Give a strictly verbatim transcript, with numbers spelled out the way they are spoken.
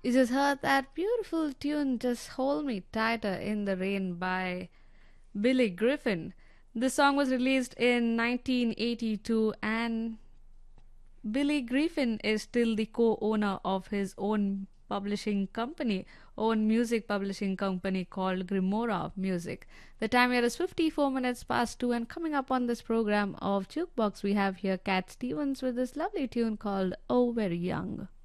You just heard that beautiful tune, Just Hold Me Tighter in the Rain by Billy Griffin. This song was released in nineteen eighty-two, and Billy Griffin is still the co owner of his own publishing company, own music publishing company called Grimora Music. The time here is fifty-four minutes past two, and coming up on this program of Jukebox, we have here Cat Stevens with this lovely tune called Oh Very Young.